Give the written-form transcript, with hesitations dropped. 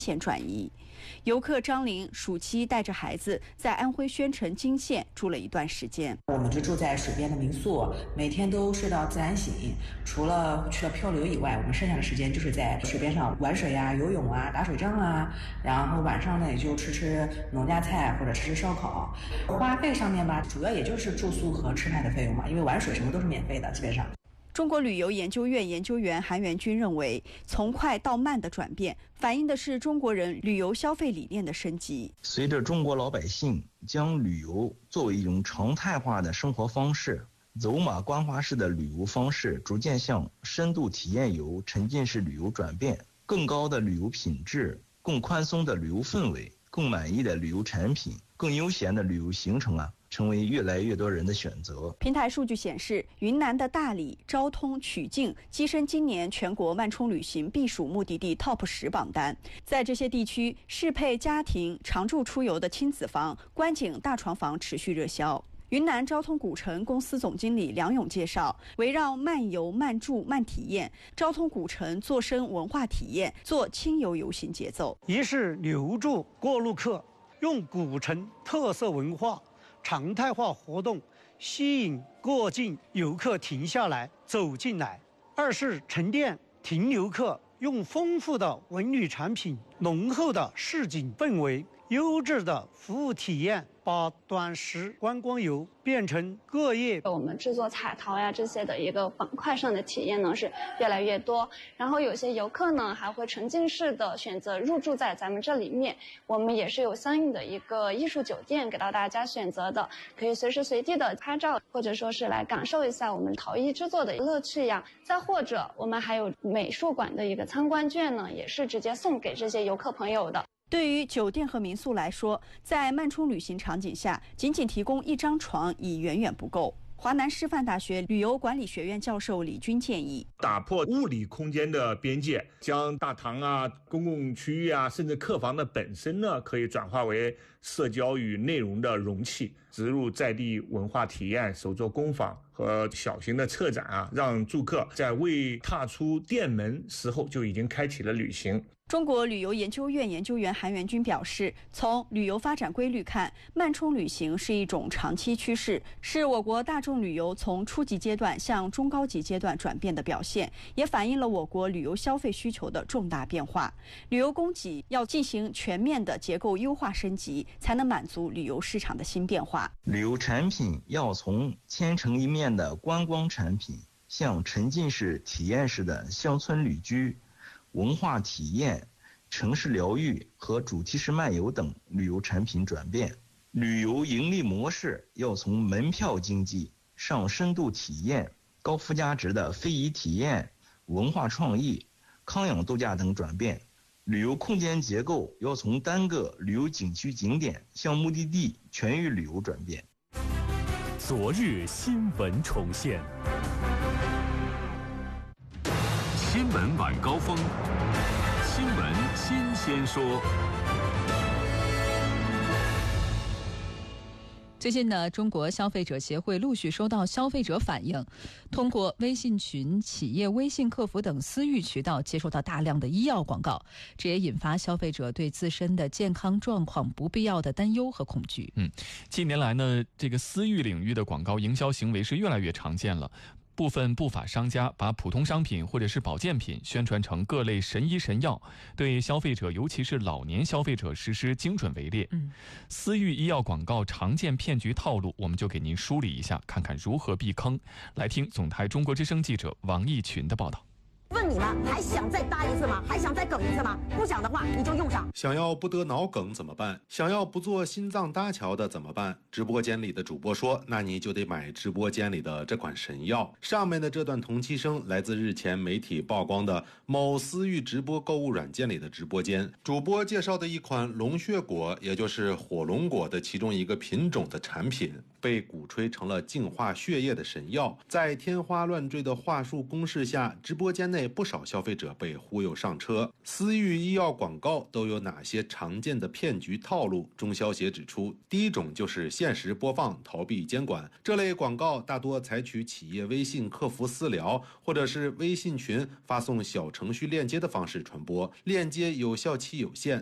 线转移。游客张玲暑期带着孩子在安徽宣城金县住了一段时间。 我们就住在水边的民宿，每天都睡到自然醒，除了去了漂流以外，我们剩下的时间就是在水边上玩水啊、游泳啊、打水仗啊，然后晚上呢也就吃农家菜或者吃烧烤。花费上面吧，主要也就是住宿和吃饭的费用嘛，因为玩水什么都是免费的，基本上。 中国旅游研究院研究员韩元军认为，从快到慢的转变反映的是中国人旅游消费理念的升级。 随着中国老百姓将旅游作为一种常态化的生活方式，走马观花式的旅游方式逐渐向深度体验游、沉浸式旅游转变，更高的旅游品质、更宽松的旅游氛围、更满意的旅游产品、更悠闲的旅游行程成为越来越多人的选择。 平台数据显示，云南的大理、昭通、曲靖跻身今年全国慢充旅行避暑目的地 TOP 10榜单。在这些地区，适配家庭常住出游的亲子房、观景大床房持续热销。云南昭通古城公司总经理梁勇介绍，围绕慢游、慢住、慢体验，昭通古城做深文化体验，做轻游游行节奏。 一是留住过路客，用古城特色文化常态化活动吸引过境游客停下来走进来；二是沉淀停留客，用丰富的文旅产品、浓厚的市井氛围、优质的服务体验，把短时观光游变成个夜。 我们制作彩陶呀这些的一个板块上的体验呢是越来越多，然后有些游客呢还会沉浸式的选择入住在咱们这里面，我们也是有相应的一个艺术酒店给到大家选择的，可以随时随地的拍照，或者说是来感受一下我们陶艺制作的乐趣呀。再或者我们还有美术馆的一个参观券呢，也是直接送给这些游客朋友的。 对于酒店和民宿来说，在慢充旅行场景下，仅提供一张床已远远不够。华南师范大学旅游管理学院教授李军建议， 打破物理空间的边界，将大堂啊、公共区域啊，甚至客房的本身呢，可以转化为社交与内容的容器，植入在地文化体验、手作工坊和小型的策展啊，让住客在未踏出店门时候就已经开启了旅行。 中国旅游研究院研究员韩元军表示，从旅游发展规律看，慢充旅行是一种长期趋势，是我国大众旅游从初级阶段向中高级阶段转变的表现，也反映了我国旅游消费需求的重大变化。旅游供给要进行全面的结构优化升级，才能满足旅游市场的新变化。 旅游产品要从千城一面的观光产品，向沉浸式体验式的乡村旅居、文化体验、城市疗愈和主题式漫游等旅游产品转变。旅游盈利模式要从门票经济上深度体验、高附加值的非遗体验、文化创意、康养度假等转变。旅游空间结构要从单个旅游景区景点向目的地全域旅游转变。 昨日新闻重现，新闻晚高峰，新闻新鲜说。 最近呢，中国消费者协会陆续收到消费者反映，通过微信群、企业微信客服等私域渠道接收到大量的医药广告，这也引发消费者对自身的健康状况不必要的担忧和恐惧。 近年来呢，这个私域领域的广告营销行为是越来越常见了。部分不法商家把普通商品或者是保健品宣传成各类神医神药，对消费者尤其是老年消费者实施精准围猎。私域医药广告常见骗局套路，我们就给您梳理一下，看看如何避坑。来听总台中国之声记者王义群的报道。 问你们还想再搭一次吗？还想再梗一次吗？不想的话你就用上。 想要不得脑梗怎么办？想要不做心脏搭桥的怎么办？直播间里的主播说，那你就得买直播间里的这款神药。上面的这段同期声来自日前媒体曝光的某私域直播购物软件里的直播间，主播介绍的一款龙血果，也就是火龙果的其中一个品种的产品，被鼓吹成了净化血液的神药。在天花乱坠的话术攻势下，直播间内不不少消费者被忽悠上车。私域医药广告都有哪些常见的骗局套路？中消协指出，第一种就是限时播放，逃避监管。这类广告大多采取企业微信客服私聊或者是微信群发送小程序链接的方式传播，链接有效期有限，